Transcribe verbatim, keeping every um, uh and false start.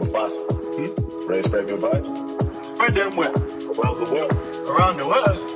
Mufasa. Hmm? Rain spread good vibes. Spread them where? Around the world. Around the world.